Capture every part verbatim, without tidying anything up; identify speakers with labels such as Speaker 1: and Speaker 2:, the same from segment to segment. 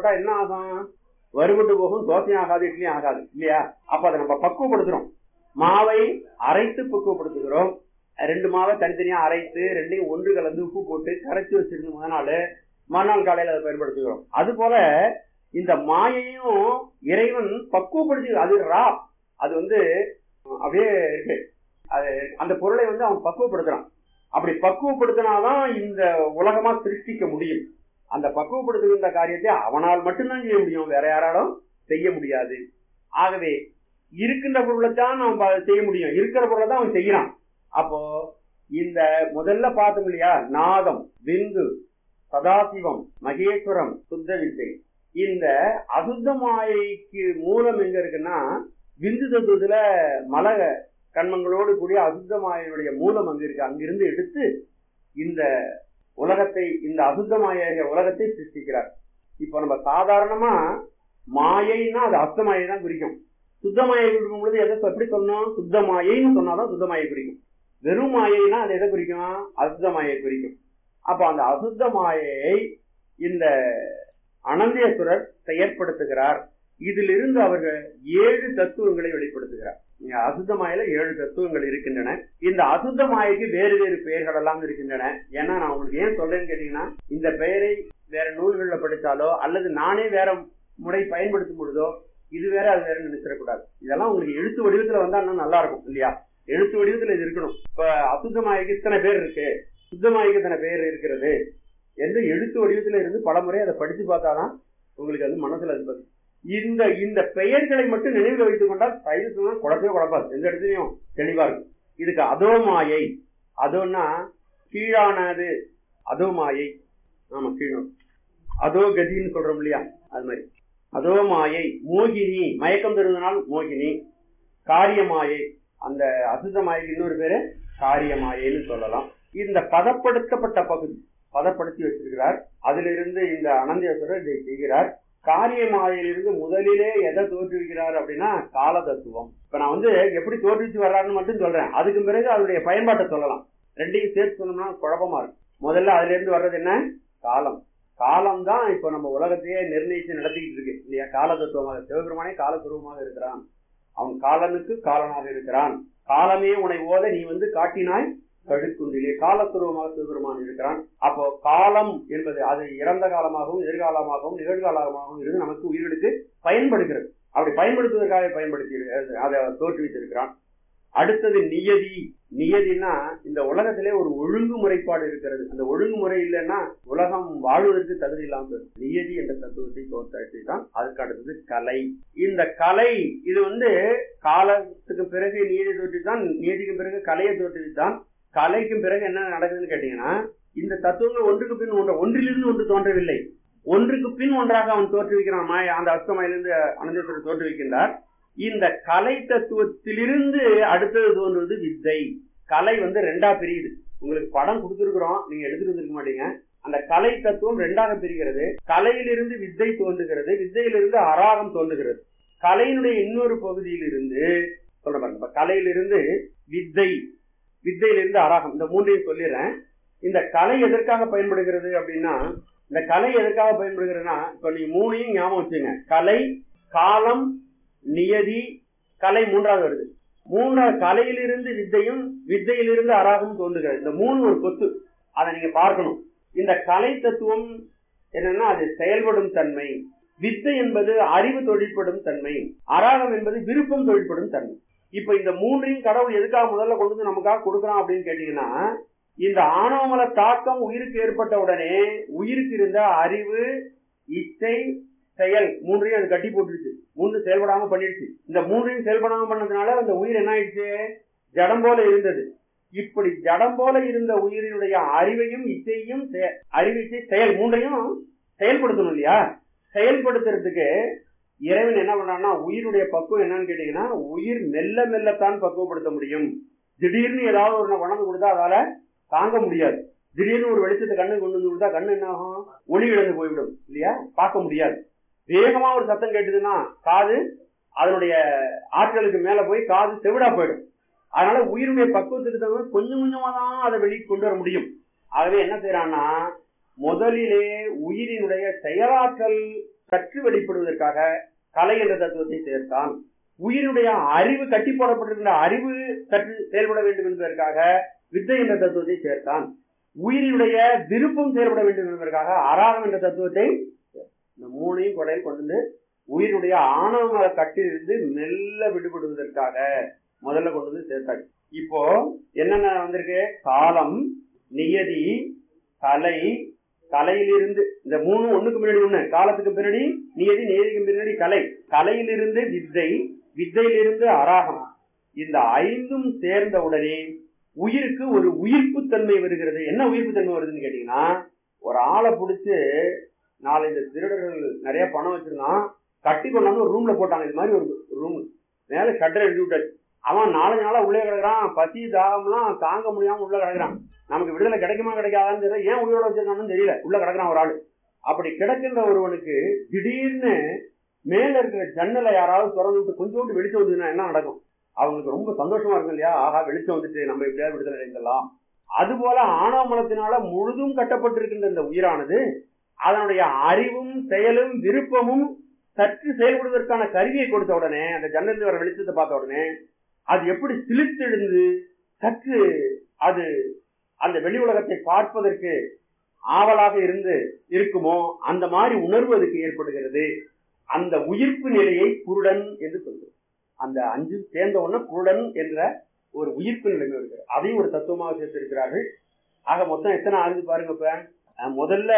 Speaker 1: சாப்பிட்டா என்ன ஆகும்? வறுபட்டு போகும், தோசையும் ஆகாது, இட்லியும் ஆகாது இல்லையா? அப்ப அதை நம்ம பக்குவப்படுத்துறோம். மாவை அரைத்து பக்குவப்படுத்துகிறோம். ரெண்டு மாவை தனித்தனியா அரைத்து ரெண்டையும் ஒன்று கலந்து உப்பு போட்டு கரைச்சி வச்சிருந்து முத நாள் மறுநாள் காலையில அதை பயன்படுத்துகிறோம். அது போல இந்த மாயையும் இறைவன் பக்குவப்படுத்தி, அது ரா, அது வந்து அப்படியே இருக்கு, அது அந்த பொருளை வந்து அவன் பக்குவப்படுத்துறான். அப்படி பக்குவப்படுத்தினாதான் இந்த உலகமா சிருஷ்டிக்க முடியும். அந்த பக்குவப்படுத்துகின்ற காரியத்தை அவனால் மட்டும்தான் செய்ய முடியும், வேற யாராலும் செய்ய முடியாது. ஆகவே இருக்கின்ற பொருளை தான் அவன் செய்ய முடியும், இருக்கிற பொருளை தான் அவன் செய்யறான். அப்போ இந்த முதல்ல பார்த்தோம் இல்லையா, நாதம், விந்து, சதாசிவம், மகேஸ்வரம், சுத்த வித்தை. இந்த அசுத்த மாயைக்கு மூலம் எங்க இருக்குன்னா விந்து தத்துவத்துல மல கண்மங்களோடு கூடிய அசுத்த மாயையுடைய மூலம் அங்க இருக்கு. அங்கிருந்து எடுத்து இந்த உலகத்தை, இந்த அசுத்த மாய உலகத்தை சிருஷ்டிக்கிறார். இப்ப நம்ம சாதாரணமா மாயைன்னா அது அசுத்த மாயை தான் குறிக்கும். சுத்த மாயை குறிக்கும் பொழுது எதை எப்படி சொன்னோம்? சுத்த மாயைன்னு சொன்னாதான் சுத்த மாயை குறிக்கும். வெறும் மாயைன்னா அது எதை குறிக்கும்? அசுத்த மாயை குறிக்கும். அப்ப அந்த அசுத்த மாயை இந்த அனந்தேஸ்வரர் செயற்படுத்துகிறார். இதிலிருந்து அவர்கள் ஏழு தத்துவங்களை வெளிப்படுத்துகிறார். அசுத்த மாயில ஏழு தத்துவங்கள் இருக்கின்றன. இந்த அசுத்த மாயைக்கு வேறு வேறு பெயர்கள் எல்லாம் இருக்கின்றன. ஏன்னா நான் உங்களுக்கு ஏன் சொல்றேன்னு கேட்டீங்கன்னா, இந்த பெயரை வேற நூல்கள்ல படித்தாலோ அல்லது நானே வேற முறை பயன்படுத்தும் பொழுதோ இது வேற அது வேற நினைச்சிடக்கூடாது. இதெல்லாம் உங்களுக்கு எழுத்து வடிவத்துல வந்தா இன்னும் நல்லா இருக்கும் இல்லையா? எழுத்து வடிவத்துல இது இருக்கணும். இப்ப அசுத்த மாயைக்கு இத்தனை பேர் இருக்கு, சுத்த மாயைக்கு இத்தனை பேர் இருக்கிறது என்று எழுத்து வடிவத்துல இருந்து பல முறை அதை படிச்சு பார்த்தாதான் உங்களுக்கு அது மனசுல இருப்பது. இந்த இந்த பெயர்களை மட்டும் நினைவில் வைத்துக் கொண்டால் சைவம் குழப்பவே குழப்பாது, எந்த இடத்துலயும் தெளிவா இருக்கும். இதுக்கு அதோ மாயை, அதோன்னா கீழானது, அதோ மாயை, ஆமா கீழ், அதோ கதின்னு சொல்றோம் இல்லையா, அது மாதிரி அதோ மாயை. மோகினி, மயக்கம் தருவதனால் மோகினி. காரியமாயை, அந்த அசுத்த மாயைக்கு இன்னொரு பேரு காரியமாயைன்னு சொல்லலாம். இந்த பதப்படுத்தப்பட்ட பகுதி பதப்படுத்தி வச்சிருக்கிறார். அதிலிருந்து இந்த அனந்தேஸ்வரர் இதை செய்கிறார். காரியமாயிலிருந்து முதலிலே எதை தோற்றுவிக்கிறார் அப்படின்னா கால தத்துவம். இப்ப நான் வந்து எப்படி தோற்றுவிச்சு வர்றாருன்னு மட்டும் சொல்றேன், அதுக்கு பிறகு அதனுடைய பயன்பாட்டை சொல்லலாம். ரெண்டையும் சேர்த்து சொன்னோம்னா குழப்பமா இருக்கும். முதல்ல அதுல இருந்து வர்றது என்ன? காலம். காலம் தான் இப்ப நம்ம உலகத்தையே நிர்ணயிச்சு நடத்திக்கிட்டு இருக்கு இல்லையா? கால தத்துவமாக சிவபெருமானே காலத்துருவமாக இருக்கிறான். அவன் காலனுக்கு காலனாக இருக்கிறான். காலமே உன்னை ஓத நீ வந்து காட்டினாய் கழுக்குன்றிலே, காலத்துருவமாக சிவபெருமான் இருக்கிறான். அப்போ காலம் என்பது அது இறந்த காலமாகவும் எதிர்காலமாகவும் நிகழ்காலமாகவும் இருந்து நமக்கு உயிர்களுக்கு பயன்படுகிறது. அப்படி பயன்படுத்துவதற்காக பயன்படுத்தி அதை தோற்றுவித்திருக்கிறான். அடுத்தது நியதி. நியதினா இந்த உலகத்திலே ஒரு ஒழுங்குமுறைப்பாடு இருக்கிறது. அந்த ஒழுங்குமுறை இல்லைன்னா உலகம் வாழ்வதற்கு தகுதி இல்லாமல் நியதி என்ற தத்துவத்தை தோற்றாட்சி தான். அதுக்கு அடுத்தது கலை. இந்த கலை இது வந்து காலத்துக்கு பிறகு நியதி தோற்றித்தான், நியதிக்கு பிறகு கலையை தோற்றுவித்தான். கலைக்கும் பிறகு என்ன நடக்குதுன்னு கேட்டீங்கன்னா, இந்த தத்துவங்கள் ஒன்றுக்கு பின் ஒன்று, ஒன்றிலிருந்து ஒன்று தோன்றவில்லை, ஒன்றுக்கு பின் ஒன்றாக அவன் தோற்றுவிக்கிறான். மாய அந்த அஷ்டமாயிலிருந்து அனந்தேஸ்வரர் தோற்றுவிக்கின்றார். இந்த கலை தத்துவத்திலிருந்து அடுத்தது தோன்றுவது வித்தை. கலை வந்து ரெண்டா பிரியுது. உங்களுக்கு படம் கொடுத்துருக்கிறோம், நீங்க எடுத்துட்டு வந்துருக்க மாட்டீங்க. அந்த கலை தத்துவம் ரெண்டாக பிரிகிறது. கலையிலிருந்து வித்தை தோன்றுகிறது, வித்தையிலிருந்து அராகம் தோன்றுகிறது. கலையினுடைய இன்னொரு பகுதியிலிருந்து சொல்ற பாருங்க, கலையிலிருந்து வித்தை, வித்தையிலிருந்து அராகம், இந்த மூன்றையும் சொல்லிடுறேன். இந்த கலை எதற்காக பயன்படுகிறது அப்படின்னா, இந்த கலை எதற்காக பயன்படுகிறதுனா, இப்ப நீங்க மூணையும் ஞாபகம் வச்சுங்க. கலை, காலம், நியதி, கலை மூன்றாவது வருது. மூன்றாவது கலையிலிருந்து வித்தையும் வித்தையிலிருந்து அராகம் தோன்றுகிறது. இந்த மூணு ஒரு கொத்து, அதை நீங்க பார்க்கணும். இந்த கலை தத்துவம் என்னன்னா அது செயல்படும் தன்மை. வித்தை என்பது அறிவு தொழிற்படும் தன்மை. அராகம் என்பது விருப்பம் தொழிற்படும் தன்மை. இப்ப இந்த மூன்றையும் கடவுள் எதுக்காக முதல்ல கொண்டு வந்து நமக்காக கொடுக்குறான் அப்படின்னு கேட்டீங்கன்னா, இந்த ஆணவமல தாக்கம் உயிருக்கு ஏற்பட்ட உடனே உயிருக்கு இருந்த அறிவு, இச்சை, செயல் மூன்றையும் அது கட்டி போட்டுருச்சு. மூன்று செயல்படாம பண்ணிடுச்சு. இந்த மூன்றையும் செயல்படாம பண்ணதுனால அந்த உயிர் என்ன ஆயிடுச்சு? ஜடம் போல இருந்தது. இப்படி ஜடம் போல இருந்த உயிரினுடைய அறிவையும் இச்சையும் அறிவிச்சை செயல் மூன்றையும் செயல்படுத்தணும் இல்லையா? செயல்படுத்துறதுக்கு இறைவன் என்ன பண்றான்னா, உயிருடைய பக்குவம் என்னன்னு கேட்டீங்கன்னா, உயிர் மெல்ல மெல்லத்தான் பக்குவப்படுத்த முடியும். திடீர்னு ஏதாவது ஒரு உணவு கொடுத்தா அதால தாங்க முடியாது. திடீர்னு ஒரு வெளிச்சத்தை கண்ணு கொண்டு வந்து கொடுத்தா கண்ணு என்ன ஆகும்? ஒளி இழந்து போய்விடும் இல்லையா? பார்க்க முடியாது. வேகமா ஒரு சத்தம் கேட்டதுன்னா காது அதனுடைய ஆற்றலுக்கு மேல போய் காது செவிடா போயிடும். அதனால உயிருடைய பக்குவத்துக்கு தகுந்த கொஞ்சம் கொஞ்சமா தான் அதை வெளியே கொண்டு வர முடியும். ஆகவே என்ன செய்யறான்னா, முதலிலே உயிரினுடைய செயலாற்றல் சற்று வெளிப்படுவதற்காக கலை என்ற தத்துவத்தை சேர்த்தான். உயிருடைய அறிவு கட்டி போடப்பட்டிருக்கின்ற அறிவு சற்று செயல்பட வேண்டும் என்பதற்காக வித்தை என்ற தத்துவத்தை சேர்த்தான். உயிரினுடைய விருப்பம் செயல்பட வேண்டும் என்பதற்காக அராகம் என்ற தத்துவத்தை இந்த மூணையும் கொடையில் கொண்டு வந்து உயிருடைய ஆணவ கட்டிலிருந்து மெல்ல விடுபடுவதற்காக முதல்ல கொண்டு வந்து சேர்த்தாங்க. இப்போ என்னென்ன வந்திருக்கு? காலம், நியதி, கலை, கலையிலிருந்து இந்த மூணு ஒண்ணுக்கு முன்னாடி ஒண்ணு, காலத்துக்கு பின்னாடி நியதி, நியதிக்கு பின்னாடி கலை, கலையிலிருந்து வித்தை, வித்தையிலிருந்து அராகம். இந்த ஐந்தும் சேர்ந்த உடனே உயிருக்கு ஒரு உயிர்ப்பு தன்மை வருகிறது. என்ன உயிர்ப்பு தன்மை வருதுன்னு கேட்டீங்கன்னா, ஒரு ஆளை பிடிச்சு நாலஞ்சு திருடர்கள் நிறைய பணம் வச்சிருந்தான், கட்டி கொண்டாந்து ஒரு ரூம்ல போட்டாங்க. இது மாதிரி ஒரு ரூம் மேல ஷட்டர் எழுதி விட்டாச்சு. அவன் நாலஞ்சு நாளா உள்ளே கிடக்குறான், பசி தாகம்லாம் தாங்க முடியாம உள்ள கிடக்குறான். நமக்கு விடுதலை கிடைக்குமா கிடைக்காதான்னு தெரியல, ஏன் உயிரோட வச்சிருக்கான்னு தெரியல, உள்ள கிடக்குறான் ஒரு ஆளு. அப்படி கிடக்கின்ற ஒருவனுக்கு திடீர்னு மேல இருக்கிற ஜன்னலை யாராவது திறந்து விட்டு கொஞ்சோண்டு வெளிச்சம் வந்ததுன்னா என்ன நடக்கும்? அவங்களுக்கு ரொம்ப சந்தோஷமா இருக்கும் இல்லையா? ஆஹா, வெளிச்சம் வந்துட்டு நம்ம எப்படியாவது விடுதலை அடைந்தலாம். அது போல ஆணவ மலத்தினால முழுதும் கட்டப்பட்டிருக்கின்ற இந்த உயிரானது அதனுடைய அறிவும் செயலும் விருப்பமும் சற்று செயல்படுவதற்கான கருவியை கொடுத்த உடனே, அந்த ஜன்னலில் வர வெளிச்சத்தை பார்த்த உடனே அது எப்படி சிலிர்த்தெழுந்து சற்று அது அந்த வெளி உலகத்தை பார்ப்பதற்கு ஆவலாக இருந்து இருக்குமோ அந்த மாதிரி உணர்வு அதுக்கு ஏற்படுகிறது. அந்த உயிர்ப்பு நிலையை குருடன் என்று சொல்கிறோம். அந்த அஞ்சு சேர்ந்த உடனே குருடன் என்ற ஒரு உயிர்ப்பு நிலைமை இருக்கிறது. அதையும் ஒரு தத்துவமாக சேர்த்திருக்கிறார்கள். ஆக மொத்தம் எத்தனை ஆகுது பாருங்க. இப்ப முதல்ல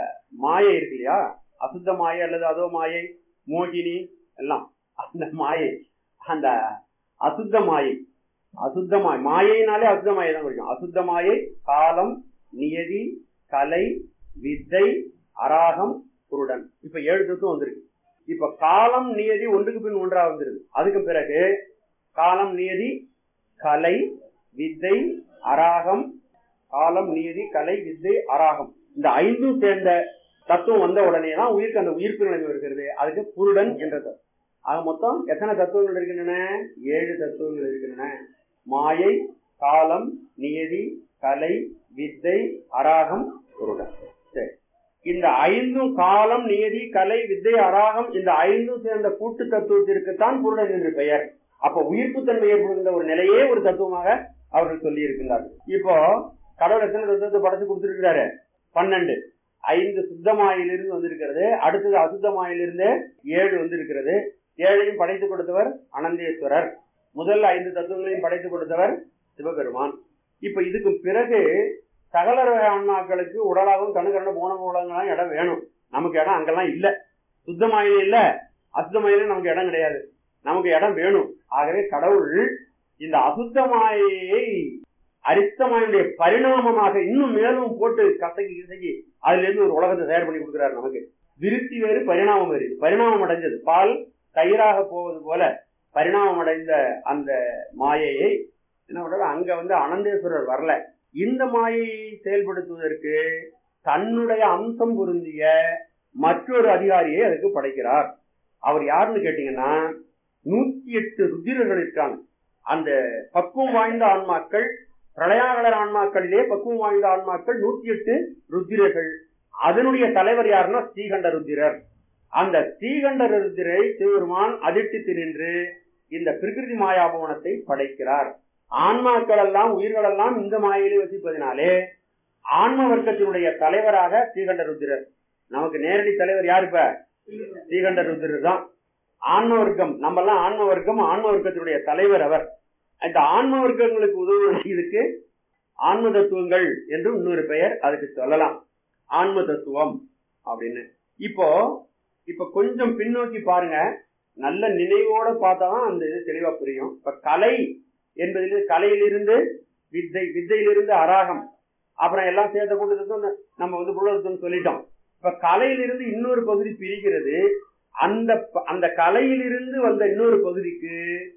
Speaker 1: மாயை இருக்கு இல்லையா, அசுத்த மாயை அல்லது அதோ மாயை, மோகினி எல்லாம் அந்த மாயை, அந்த அசுத்த மாயை, அசுத்த மாயை, மாயைனாலே அசுத்த மாயை தான் குறிக்கும். அசுத்த மாயை, காலம், நியதி, கலை, வித்தை, அராகம், குருடன். இப்ப ஏழு தத்துவம் வந்திருக்கு. இப்ப காலம், நியதி ஒன்றுக்கு பின் ஒன்றா வந்துருது. அதுக்கு பிறகு காலம், நியதி, கலை, வித்தை, அராகம், காலம், நியதி, கலை, வித்தை, அராகம், இந்த ஐந்தும் சேர்ந்த தத்துவம் வந்த உடனே தான் உயிருக்கு அந்த உயிர்ப்பு நிலைமை இருக்கிறது. அதுக்கு குருடன் என்ற தத்துவம். ஆக மொத்தம் எத்தனை தத்துவங்கள் இருக்கின்றன? ஏழு தத்துவங்கள் இருக்கின்றன. மாயை, காலம், நியதி, கலை, வித்தை, அராகம், குருடன். சரி, இந்த ஐந்தும் காலம், நியதி, கலை, வித்தை, அராகம் இந்த ஐந்தும் சேர்ந்த கூட்டு தத்துவத்திற்குத்தான் குருடன் என்று பெயர். அப்ப உயிர்ப்பு தன்மை ஏற்படுகின்ற ஒரு நிலையே ஒரு தத்துவமாக அவர்கள் சொல்லி இருக்கின்றார்கள். இப்போ கடவுள் எத்தனை தத்துவத்தை படைச்சு கொடுத்திருக்கிறாரு? பன்னெண்டு. ஐந்து சுத்தமாயிலிருந்து வந்திருக்கிறது. அடுத்தது அசுத்தமாயிலிருந்து ஏழு வந்திருக்கிறது. ஏழையும் படைத்து கொடுத்தவர் அனந்தேஸ்வரர். முதல் ஐந்து தத்துவங்களையும் படைத்து கொடுத்தவர் சிவபெருமான். இப்ப இதுக்கு பிறகு சகல வகை ஆன்மாக்களுக்கு உடலாகவும் கணுகரண போன உலகங்களாம் இடம் வேணும். நமக்கு இடம் அங்கெல்லாம் இல்ல. சுத்தமாயில இல்ல, அசுத்தமாயில நமக்கு இடம் கிடையாது. நமக்கு இடம் வேணும். ஆகவே கடவுள் இந்த அசுத்தமாயை அரித்தமாயுடைய பரிணாமமாக இன்னும் மேலும் போட்டு கசக்கி கசக்கி அதுல இருந்து ஒரு உலகத்தை தயார் பண்ணி கொடுக்கிறார் நமக்கு. விருத்தி வேறு, பரிணாமம் வேறு. பரிணாமம் அடைஞ்சது பால் தயிராக போவது போல பரிணாமம் அடைந்த அந்த மாயையை என்ன பண்றாரு? அங்க வந்து அனந்தேஸ்வரர் வரல. இந்த மாயையை செயல்படுத்துவதற்கு தன்னுடைய அம்சம் பொருந்திய மற்றொரு அதிகாரியை அதுக்கு படைக்கிறார். அவர் யாருன்னு கேட்டீங்கன்னா, நூத்தி எட்டு ருத்திரர்கள் இருக்காங்க. அந்த பக்குவம் வாய்ந்த ஆன்மாக்கள், பிரளயாகலர் ஆன்மாக்களிலே பக்குவம் வாய்ந்த ஆன்மாக்கள் நூத்தி எட்டு ருத்திரர்கள். அதனுடைய தலைவர் யாருன்னா ஸ்ரீகண்ட ருத்திரர். அந்த ஸ்ரீகண்ட ருத்திரை சிவபெருமான் அதிர்ஷ்டித்து நின்று இந்த பிரகிருதி மாயாபவனத்தை படைக்கிறார். ஆன்மாக்கள் எல்லாம் உயிர்கள் எல்லாம் இந்த மாயிலே வசிப்பதனாலே ஆன்ம வர்க்கத்தினுடைய தலைவராக ஸ்ரீகண்ட ருத்திரர். நமக்கு நேரடி தலைவர் யாரு? இப்ப ஸ்ரீகண்ட ருத்திரர் தான். ஆன்ம வர்க்கம், நம்ம எல்லாம் ஆன்ம வர்க்கம், ஆன்ம வர்க்கத்தினுடைய தலைவர் அவர். இந்த ஆன்ம வர்க்கங்களுக்கு உதவுவது இதுக்கு ஆன்ம தத்துவங்கள் என்று இன்னொரு பெயர் அதுக்கு சொல்லலாம். ஆன்ம தத்துவம் அப்படின்னு. இப்போ இப்ப கொஞ்சம் பின்னோக்கி பாருங்க, நல்ல நினைவோட பார்த்தாதான் அந்த இது தெளிவா புரியும். இப்ப கலை என்பதில் கலையிலிருந்து வித்தை, வித்தையிலிருந்து அராகம், அப்புறம் எல்லாம் சேர்த்த கூட்டத்துக்கும் நம்ம வந்து புலத்துன்னு சொல்லிட்டோம். இப்ப கலையிலிருந்து இன்னொரு பகுதி பிரிக்கிறது. அந்த அந்த கலையிலிருந்து வந்த இன்னொரு பகுதிக்கு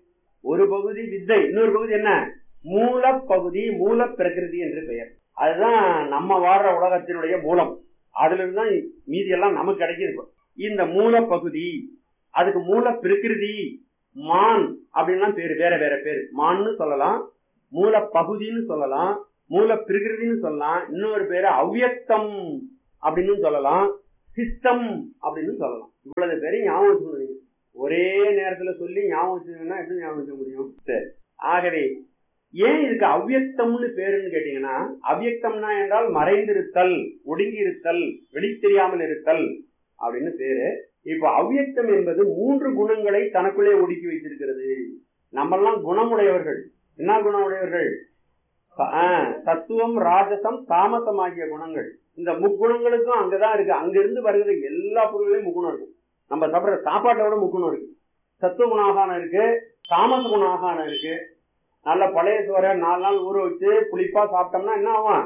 Speaker 1: ஒரு பகுதி வித்தை, இன்னொரு பகுதி என்ன? மூல பகுதி, மூல பிரகிருதி என்று பெயர். அதுதான் நம்ம வாழ்ற உலகத்தினுடைய மூலம். அதுல இருந்து தான் மீதி எல்லாம் நமக்கு கிடைக்கிது. இந்த மூல பகுதி, அதுக்கு மூல பிரகிருதி, மான் அப்படின்லாம் பேரு, வேற வேற பேரு. மான்னு சொல்லலாம், மூல பகுதின்னு சொல்லலாம், மூல பிரகிருதின்னு சொல்லலாம், இன்னொரு பேரு அவ்யக்தம் அப்படின்னு சொல்லலாம், சிஸ்டம் அப்படின்னு சொல்லலாம். இவ்வளவு பேரையும் ஞாபகம் வச்சுக்கணும். ஒரே நேரத்துல சொல்லி ஞாபகம் வச்சுக்கணும்னா எப்படி ஞாபகம் வச்சுக்க முடியும்? சரி. ஆகவே ஏன் இதுக்கு அவ்யக்தம்னு பேருன்னு கேட்டீங்கன்னா, அவ்யக்தம்னா என்றால் மறைந்திருத்தல், ஒடுங்கி இருத்தல், வெளி தெரியாமல் இருத்தல் அப்படின்னு பேரு. இப்ப அவ்யக்தம் என்பது மூன்று குணங்களை தனக்குள்ளே ஒடுக்கி வைத்திருக்கிறது. நம்மெல்லாம் குணமுடையவர்கள். என்ன குணமுடையவர்கள்? தத்துவம், ராஜசம், தாமசம் ஆகிய குணங்கள். இந்த முக்குணங்களுக்கும் அங்கதான் இருக்கு. அங்கிருந்து வருகிற எல்லா பொருள்களையும் முக்குணம் இருக்கும். நம்ம சாப்பிடுற சாப்பாட்டை விட முக்குணம் இருக்கு. சத்துவ குணாகானம் இருக்கு, தாமச குணாகானம் இருக்கு. நல்ல பழைய சோற நாலு நாள் ஊற வச்சு புளிப்பா சாப்பிட்டோம்னா என்ன ஆகும்?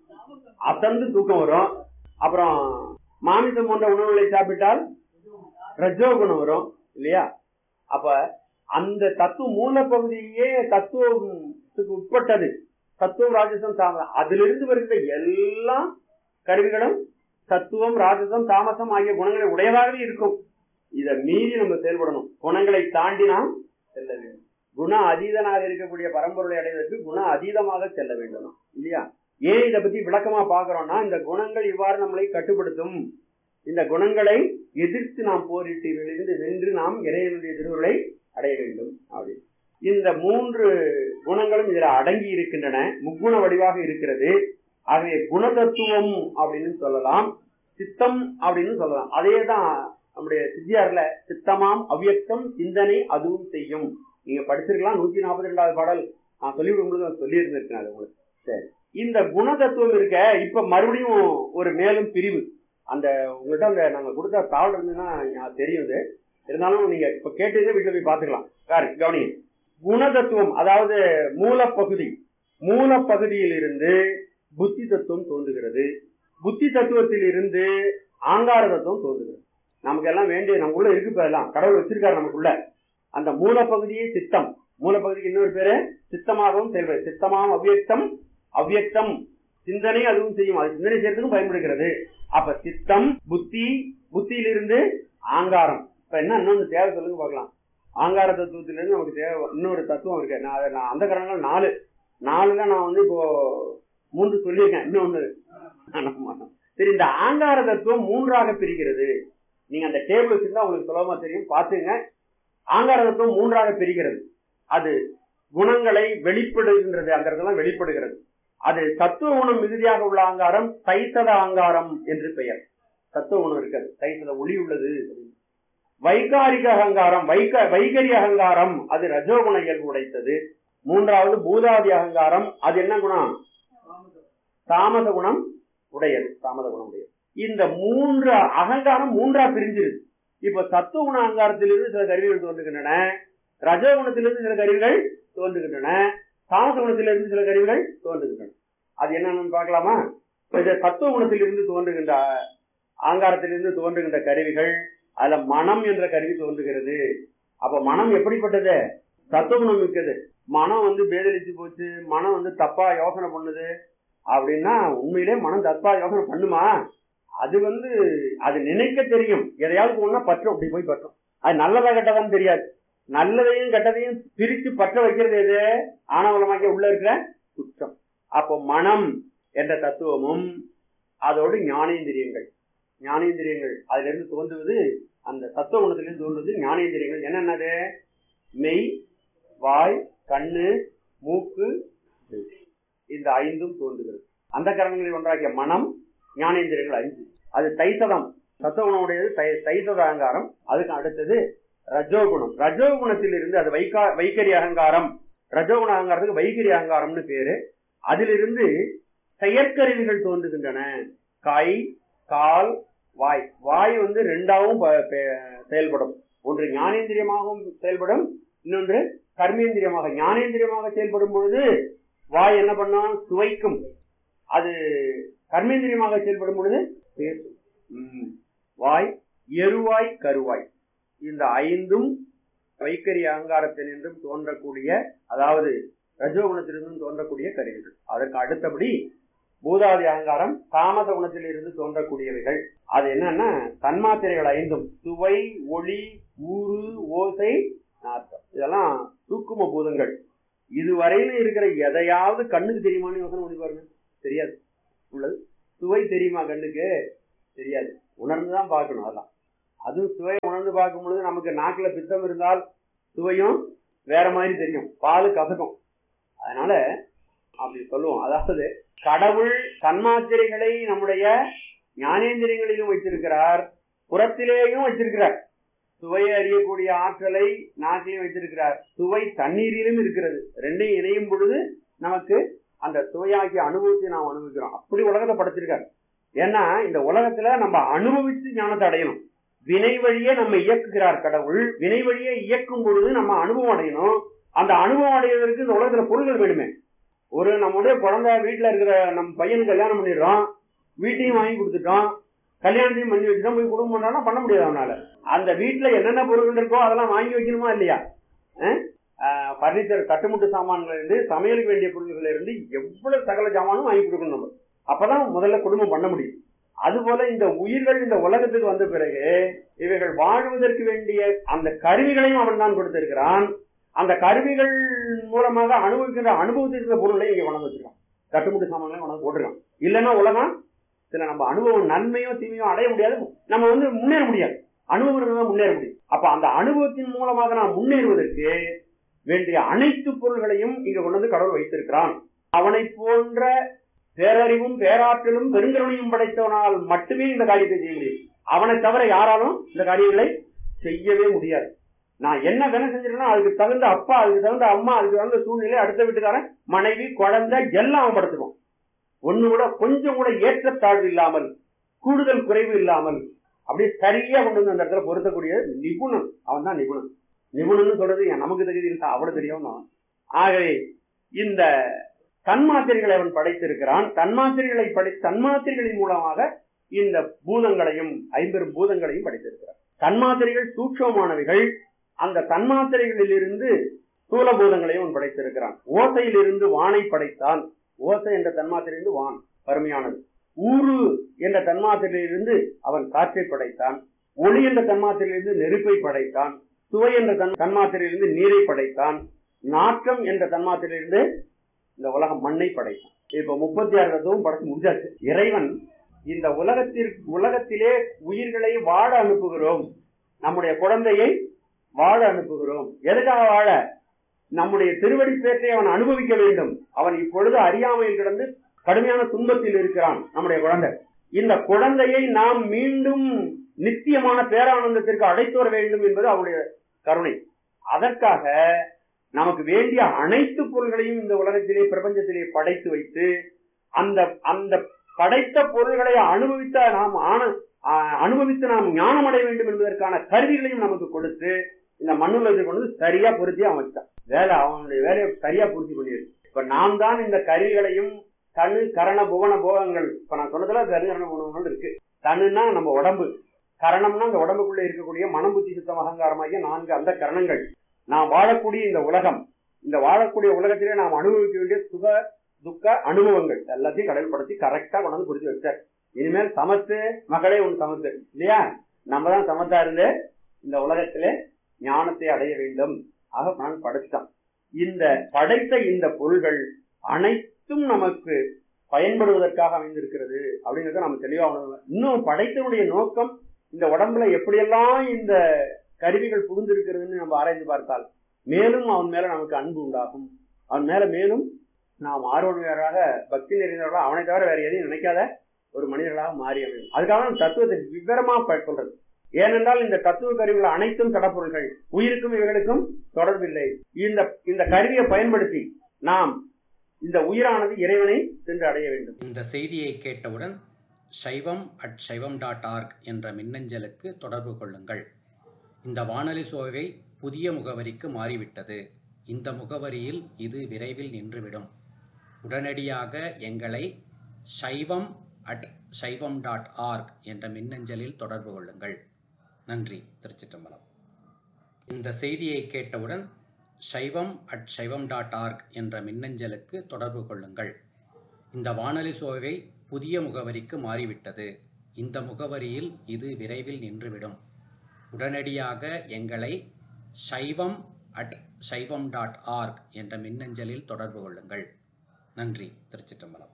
Speaker 1: அசந்து தூக்கம் வரும். அப்புறம் மாமிசம் போன்ற உணவுகளை சாப்பிட்டால் ரஜோ குணம் வரும் இல்லையா? அப்ப அந்த தத்துவ மூல பகுதியே தத்துவத்துக்கு உட்பட்டது. தத்துவம், ராஜசம், தாமசம். அதிலிருந்து வருகிற எல்லா கருவிகளும் சத்துவம், ராஜசம், தாமசம் ஆகிய குணங்களை உடையதாகவே இருக்கும். இதை மீறி நம்ம செயல்படணும். குணங்களை தாண்டி நாம் செல்ல வேண்டும். குண அதீதனாக இருக்கக்கூடிய பரம்பொருளை அடைவதற்கு குண அதீதமாக செல்ல வேண்டும் இல்லையா? ஏன் இதை பத்தி விளக்கமா பாக்குறோம்னா, இந்த குணங்கள் இவ்வாறு நம்மளை கட்டுப்படுத்தும். இந்த குணங்களை எதிர்த்து நாம் போரிட்டு இருந்து வென்று நாம் இறைவனுடைய திருவுருளை அடைய வேண்டும். அப்படி இந்த மூன்று குணங்களும் இதுல அடங்கி இருக்கின்றன. முக்குண வடிவாக இருக்கிறது. ஆகவே குணதத்துவம் அப்படின்னு சொல்லலாம், சித்தம் அப்படின்னு சொல்லலாம். அதேதான் நம்முடைய சித்தியார்ல சித்தமாம் அவ்யக்தம் சிந்தனை அதுவும் செய்யும். நீங்க படிச்சிருக்கலாம். நூத்தி நாற்பத்தி ரெண்டாவது பாடல் நான் சொல்லிவிடும்போது சொல்லி இருந்திருக்கேன் அது உங்களுக்கு. சரி, இந்த குணதத்துவம் இருக்க இப்ப மறுபடியும் ஒரு மேலும் பிரிவு. அந்த உங்கள்கிட்ட அந்த நாங்க கொடுத்த தாள் இருந்ததுன்னா தெரியுது. இருந்தாலும் நீங்க இப்ப கேட்டதே வீட்டுல போய் பாத்துக்கலாம். கவனி, குணதத்துவம் அதாவது மூலப்பகுதி. மூலப்பகுதியில் இருந்து புத்தி தத்துவம் தோன்றுகிறது. புத்தி தத்துவத்தில் இருந்து ஆங்கார தத்துவம் தோன்றுகிறது. நமக்கு எல்லாம் வேண்டிய நமக்குள்ள இருக்கு. இப்ப எல்லாம் கடவுள் வச்சிருக்காரு நமக்குள்ள. அந்த மூலப்பகுதியே சித்தம். மூலப்பகுதிக்கு இன்னொரு பேரு சித்தமாகவும் செயல்படுது. சித்தமாகவும் அவ்யக்தம், அவ்யக்தம் சிந்தனை அதுவும் செய்யும். அது சிந்தனை செய்யறதுக்கும் பயன்படுகிறது. அப்ப சித்தம், புத்தி, புத்தியிலிருந்து ஆங்காரம். இப்ப என்ன இன்னொன்று தேவை சொல்லுங்க பார்க்கலாம். ஆங்கார தத்துவத்திலிருந்து நமக்கு தேவை இன்னொரு தத்துவம் இருக்கு. நான் நான் அந்த காரணங்கள் நாலு நாலுல நான் வந்து இப்போ மூன்று சொல்லியிருக்கேன். இன்னொன்னு சரி, இந்த ஆங்கார தத்துவம் மூன்றாக பிரிக்கிறது. நீங்க அந்த டேபிள் வச்சிருந்தா உங்களுக்கு சுலபமா தெரியும், பாத்துங்க. ஆங்கார தத்துவம் மூன்றாக பிரிக்கிறது. அது குணங்களை வெளிப்படுகின்றது. அந்த இடத்துல வெளிப்படுகிறது. அது தத்துவ குணம் மிகுதியாக உள்ள ஆங்காரம் தைசத ஆங்காரம் என்று பெயர். தத்துவ குணம் இருக்கிறது, தைசத ஒளி உள்ளது. வைகாரிக அகங்காரம், வைக வைகரி அகங்காரம் அது ரஜோகுண இயல்பு உடைத்தது. மூன்றாவது பூதாதி அகங்காரம். அது என்ன குணம்? தாமத குணம் உடையது. தாமத குணம் உடையது. இந்த மூன்று அகங்காரம் மூன்றா பிரிஞ்சிருது. இப்ப சத்துவ குண அகங்காரத்திலிருந்து சில கருவிகள் தோன்றுகின்றன, ரஜோகுணத்திலிருந்து சில கருவிகள் தோன்றுகின்றன, தாமச குணத்திலிருந்து சில கருவிகள் தோன்றுகின்றன. அது என்னன்னு பார்க்கலாமா? சத்துவ குணத்திலிருந்து தோன்றுகின்ற அகங்காரத்திலிருந்து தோன்றுகின்ற கருவிகள், அதுல மனம் என்ற கருவி தோன்றுகிறது. அப்ப மனம் எப்படிப்பட்டது? சத்துவகுணம் மிக்கது. மனம் வந்து பேதலிச்சு போச்சு, மனம் வந்து தப்பா யோசனை பண்ணுது அப்படின்னா உண்மையிலே மனம் தப்பா யோசனை பண்ணுமா? அது வந்து அது நினைக்க தெரியும். எதையாவது போனா பற்றும், அப்படி போய் பற்றும். அது நல்லதா கெட்டதான்னு தெரியாது. நல்லதையும் கெட்டதையும் பிரித்து பற்ற வைக்கிறது எது? ஆணவலமாக்கிய உள்ள இருக்கிற குற்றம். அப்போ மனம் என்ற தத்துவமும் அதோடு ஞானேந்திரியங்கள், ஞானேந்திரியங்கள் அதுல இருந்து தோன்றுவது, அந்த தத்துவ குணத்திலிருந்து தோன்றுவது ஞானேந்திரியங்கள். என்னென்னது? மெய், வாய், கண்ணு, மூக்கு, இந்த ஐந்தும் தோன்றுகிறது. அந்த கரணங்களில் ஒன்றாகிய மனம், ஞானேந்திரியங்கள் ஐந்து. அது தைசதம், சத்துவ குணமுடையது தைசத அகங்காரம். அதுக்கு அடுத்தது ரஜோகுணம். ரஜோகுணத்தில் இருந்து அது வைகா வைகரி அகங்காரம். ரஜோகுண அகங்காரத்துக்கு வைகரி அகங்காரம்னு பேரு. அதிலிருந்து செயற்கருவிகள் தோன்றுகின்றன. கை, கால், வாய். வாய் வந்து ரெண்டாவும் செயல்படும். ஒன்று ஞானேந்திரியமாகவும் செயல்படும், இன்னொன்று கர்மேந்திரியமாக. ஞானேந்திரியமாக செயல்படும் பொழுது வாய் என்ன பண்ணும்? சுவைக்கும். அது கர்மேந்திரியமாக செயல்படும் பொழுது பேசும். வாய், எருவாய், கருவாய், இந்த ஐந்தும் வைக்கரி அகங்காரத்தினின்றும் தோன்றக்கூடிய, அதாவது ரஜோகுணத்திலிருந்தும் தோன்றக்கூடிய கருவிகள். அதற்கு அடுத்தபடி பூதாதி அகங்காரம் தாமச குணத்தில் இருந்து தோன்றக்கூடியவைகள். அது என்னன்னா தன்மாத்திரைகள் ஐந்தும், சுவை, ஒளி, ஊறு, ஓசை, நாற்றம். இதெல்லாம் சூக்கும பூதங்கள். இதுவரையிலும் இருக்கிற எதையாவது கண்ணுக்கு தெரியுமான்னு யோசனை பண்ணி பாருங்க. தெரியாது. உள்ளது சுவை தெரியுமா? கண்ணுக்கு தெரியாது. உணர்ந்துதான் பார்க்கணும். அதெல்லாம் அதுவும் சுவையை உணர்ந்து பார்க்கும் பொழுது நமக்கு நாக்குல பித்தம் இருந்தால் சுவையும் வேற மாதிரி தெரியும், பால் கசக்கும். அதனால அப்படி சொல்லுவோம். அதாவது கடவுள் தன்மாத்திரைகளை நம்முடைய ஞானேந்திரியங்களிலும் வைத்திருக்கிறார், புறத்திலேயும் வச்சிருக்கிறார். சுவையை அறியக்கூடிய ஆற்றலை நாட்டிலையும் வைத்திருக்கிறார், சுவை தண்ணீரிலும் இருக்கிறது. ரெண்டையும் இணையும் பொழுது நமக்கு அந்த சுவையாகிய அனுபவத்தை நாம் அனுபவிக்கிறோம். அப்படி உலகத்தை படைச்சிருக்காரு. ஏன்னா இந்த உலகத்துல நம்ம அனுபவித்து ஞானத்தை அடையணும். வினை வழியே நம்ம இயக்குகிறார் கடவுள். வினை வழியே இயக்கும் பொழுது நம்ம அனுபவம் அடையணும். அந்த அனுபவம் அடைவதற்கு இந்த உலகத்துல பொருள்கள் வேணுமே. ஒரு நம்முடைய குழந்தை வீட்டுல இருக்கிற நம்ம பையனுக்கு கல்யாணம் பண்ணிடுறோம், வீட்டையும் வாங்கி கொடுத்துட்டோம், கல்யாணத்தையும் பண்ணி வச்சுட்டோம், போய் குடும்பம் பண்ணாலும் பண்ண முடியாது அவனால. அந்த வீட்டுல என்னென்ன பொருட்கள் இருக்கோ அதெல்லாம் வாங்கி வைக்கணுமா இல்லையா? பர்னிச்சர் கட்டுமுட்டு சாமான்கள் இருந்து சமையலுக்கு வேண்டிய பொருட்கள் இருந்து எவ்வளவு சகல சாமானும் வாங்கி கொடுக்கணும் நம்ம. அப்பதான் முதல்ல குடும்பம் பண்ண முடியும். அதுபோல இந்த உயிர்கள் இந்த உலகத்துக்கு வந்த பிறகு இவைகள் வாழ்வதற்கு வேண்டிய அந்த கருவிகளையும் அவன் தான் கொடுத்திருக்கிறான். அந்த கருவிகள் மூலமாக அனுபவிக்கின்ற அனுபவத்திற்கு பொருளை இங்க கொண்டு வச்சிருக்கான், கட்டுமுட்டு சாமான்களையும் கொண்டு போட்டிருக்கான். இல்லைன்னா உலகம் சில நம்ம அனுபவம் நன்மையோ தீமையோ அடைய முடியாது, நம்ம வந்து முன்னேற முடியாது. அனுபவம் முன்னேற முடியும். அப்ப அந்த அனுபவத்தின் மூலமாக நாம் முன்னேறுவதற்கு வேண்டிய அனைத்து பொருள்களையும் இங்க கொண்டு வந்து கடவுள் வைத்திருக்கிறான். அவனை போன்ற பேரறிவும் பேராற்றலும் பெருங்கருணையும் படைத்தவனால் மட்டுமே இந்த காரியத்தை செய்ய முடியும். அவனை தவிர யாராலும் இந்த காரியங்களை செய்யவே முடியாது. நான் என்ன வேலை செஞ்சிருக்கேன்னா அதுக்கு தகுந்த அப்பா, அதுக்கு தகுந்த அம்மா, அதுக்கு தகுந்த சூழ்நிலை, அடுத்த வீட்டுக்காரன், மனைவி, குழந்தை எல்லாம் அவன் படுத்துவோம். ஒண்ணு கூட கொஞ்சம் கூட ஏற்றத்தாழ்வு இல்லாமல், கூடுதல் குறைவு இல்லாமல் அப்படியே சரியா கொண்டு வந்து அந்த இடத்துல பொருத்தக்கூடிய நிபுணன் அவன் தான் நிபுணன். நிபுணன் சொல்றது நமக்கு தகுதி இல்லை, அவ்வளவு தெரியும். ஆகவே இந்த தன்மாத்திரைகளை அவன் படைத்திருக்கிறான். தன்மாத்திரைகளை படை தன்மாத்திரைகளின் மூலமாக இந்த பூதங்களையும் ஐம்பெரும் பூதங்களையும் படைத்திருக்கிறான். தன்மாத்திரைகள் சூட்சமானவைகள். அந்த தன்மாத்திரைகளில் இருந்து ஸ்தூல பூதங்களையும் அவன் படைத்திருக்கிறான். ஓசையிலிருந்து வானை படைத்தான். ஓசை என்ற தன்மாத்திரையிலிருந்து வான் அருமையானது. ஊறு என்ற தன்மாத்திரையிலிருந்து அவன் காற்றை படைத்தான். ஒளி என்ற தன்மாத்திரையிலிருந்து நெருப்பை படைத்தான். சுவை என்ற தன் தன்மாத்திரையிலிருந்து நீரை படைத்தான். நாற்றம் என்ற தன்மாத்திரையிலிருந்து இந்த உலகம் மண்ணை படைத்தான். இப்ப முப்பத்தி ஆறு தத்துவம் படைச்சு முடிஞ்சாச்சு. இறைவன் இந்த உலகத்திற்கு உலகத்திலே உயிர்களை வாழ அனுப்புகிறோம், நம்முடைய குழந்தையை வாழ அனுப்புகிறோம். எதுக்காக வாழ? நம்முடைய திருவடி பேற்றை அவன் அனுபவிக்க வேண்டும். அவன் இப்பொழுது அறியாமையில் கிடந்து கடுமையான துன்பத்தில் இருக்கிறான் நம்முடைய குழந்தை. இந்த குழந்தையை நாம் மீண்டும் நித்தியமான பேரானந்தத்திற்கு அழைத்து வர வேண்டும் என்பது அவருடைய கருணை. அதற்காக நமக்கு வேண்டிய அனைத்து பொருள்களையும் இந்த உலகத்திலே பிரபஞ்சத்திலே படைத்து வைத்து அந்த அந்த படைத்த பொருள்களை அனுபவித்த நாம் அனுபவித்து நாம் ஞானம் அடைய வேண்டும் என்பதற்கான கருவிகளையும் நமக்கு கொடுத்து இந்த மண்ணுலகத்தை கொண்டு சரியா பொருத்தி அமைச்சான். வேலை அவனுடைய வேலையை சரியா பூர்த்தி பண்ணியிருக்கு. இப்ப நாம் தான் இந்த கருவிகளையும் தனு கரண புவன போகங்கள், இப்ப நான் சொன்னதுல தனு கரண புவனங்கள் இருக்கு. தனுன்னா நம்ம உடம்பு, கரணம்னா அந்த உடம்புக்குள்ள இருக்கக்கூடிய மனம் புத்தி சுத்தம் அகங்காரமாகிய நான்கு அந்த கரணங்கள். நாம் வாழக்கூடிய இந்த உலகம், இந்த வாழக்கூடிய உலகத்திலே நாம் அனுபவிக்க வேண்டிய சுக துக்க அனுபவங்கள் எல்லாத்தையும் கடல்படுத்தி கரெக்டா கொண்டாந்து குறித்து வச்சார். இனிமேல் சமத்து மகளே உன் சமத்து இல்லையா? நம்ம தான் சமத்தா இருந்து இந்த உலகத்திலே ஞானத்தை அடைய வேண்டும். ஆக நான் படைத்தான். இந்த படைத்த இந்த பொருள்கள் அனைத்தும் நமக்கு பயன்படுவதற்காக அமைந்திருக்கிறது அப்படிங்கிறத நம்ம தெளிவா உணரணும். இன்னும் படைத்தனுடைய நோக்கம் இந்த உடம்புல எப்படியெல்லாம் இந்த கருவிகள் புகுந்திருக்கிறதுன்னு நம்ம ஆராய்ந்து பார்த்தால் மேலும் அவன் மேல நமக்கு அன்பு உண்டாகும். அவன் மேல மேலும் நாம் ஆர்வலராக பக்தி நிறைந்தவர்களாக அவனை தவிர வேற எதையும் நினைக்காத ஒரு மனிதர்களாக மாறி அமையும். அதுக்காக தத்துவத்தை விவரமா சொல்றது. ஏனென்றால் இந்த தத்துவ கருவிகள் அனைத்தும் கடப்பொருள்கள், உயிருக்கும் இவைகளுக்கும் தொடர்பில்லை. இந்த இந்த கருவியை பயன்படுத்தி நாம் இந்த உயிரானது இறைவனை சென்று அடைய வேண்டும்.
Speaker 2: இந்த செய்தியை கேட்டவுடன் சைவம் அட் சைவம் டாட் ஆர்க் என்ற மின்னஞ்சலுக்கு தொடர்பு கொள்ளுங்கள். இந்த வானொலி சோவை புதிய முகவரிக்கு மாறிவிட்டது. இந்த முகவரியில் இது விரைவில் நின்றுவிடும். உடனடியாக எங்களை சைவம் அட் சைவம் டாட் ஆர்க் என்ற மின்னஞ்சலில் தொடர்பு கொள்ளுங்கள். நன்றி. திருச்சிற்றம்பலம். இந்த செய்தியை கேட்டவுடன் சைவம் அட் சைவம் டாட் ஆர்க் என்ற மின்னஞ்சலுக்கு தொடர்பு கொள்ளுங்கள். இந்த வானொலி சோவை புதிய முகவரிக்கு மாறிவிட்டது. இந்த முகவரியில் இது விரைவில் நின்றுவிடும். உடனடியாக எங்களை சைவம் அட் சைவம் டாட் ஆர்க் என்ற மின்னஞ்சலில் தொடர்பு கொள்ளுங்கள். நன்றி. திருச்சிற்றம்பலம்.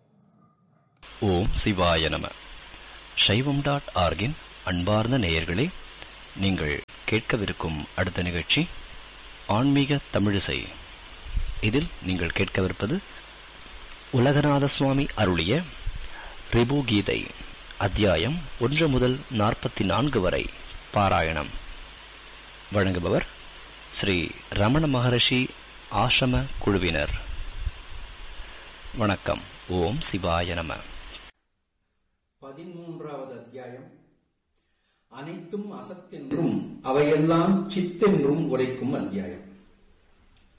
Speaker 3: ஓம் சிவாய நம. சைவம் டாட் ஆர்கின் அன்பார்ந்த நேயர்களே, நீங்கள் கேட்கவிருக்கும் அடுத்த நிகழ்ச்சி ஆன்மீக தமிழிசை. இதில் நீங்கள் கேட்கவிருப்பது உலகநாத சுவாமி அருளிய ரிபு கீதை அத்தியாயம் ஒன்று முதல் நாற்பத்தி நான்கு வரை பாராயணம். வழங்குபவர் ஸ்ரீ ரமண மகரிஷி ஆசிரம குழுவினர். வணக்கம். ஓம் சிவாய நம.
Speaker 4: பதிமூன்றாவது அத்தியாயம். அனைத்தும் அசத்தென்றும் அவையெல்லாம் சித்தென்றும் உரைக்கும் அத்தியாயம்.